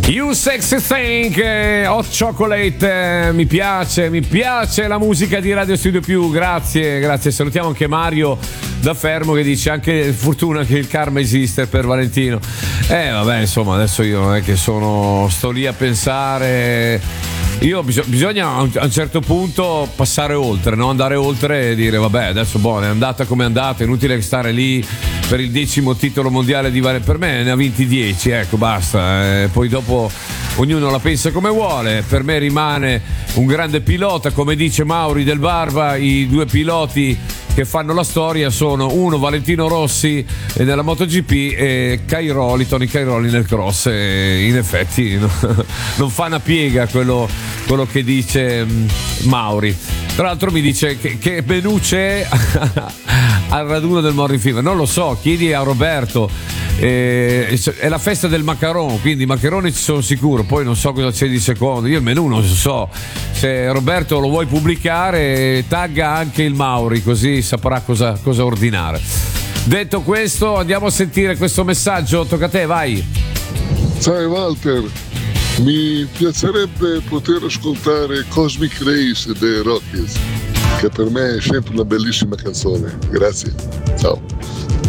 You Sexy Thing, Hot Chocolate, mi piace la musica di Radio Studio Più, grazie. Salutiamo anche Mario da Fermo che dice anche fortuna che il karma esiste per Valentino. Vabbè, insomma, adesso io non è che sto lì a pensare. Bisogna a un certo punto passare oltre, no? Andare oltre e dire vabbè, adesso è andata come è andata, è inutile stare lì per il 10° titolo mondiale di per me ne ha vinti 10, ecco, basta. Poi dopo ognuno la pensa come vuole. Per me rimane un grande pilota, come dice Mauri Del Barba. I due piloti che fanno la storia sono uno Valentino Rossi nella MotoGP e Tony Cairoli nel cross, e in effetti non fa una piega quello che dice Mauri. Tra l'altro mi dice che menù c'è al raduno del Morning Fever, non lo so, chiedi a Roberto. È la festa del macaron, quindi i macaroni ci sono sicuro, poi non so cosa c'è di secondo, io il menù non so. Se Roberto lo vuoi pubblicare, tagga anche il Mauri, così saprà cosa ordinare. Detto questo, andiamo a sentire questo messaggio. Tocca a te, vai. Sai Walter, mi piacerebbe poter ascoltare Cosmic Race dei Rockies, che per me è sempre una bellissima canzone. Grazie, ciao.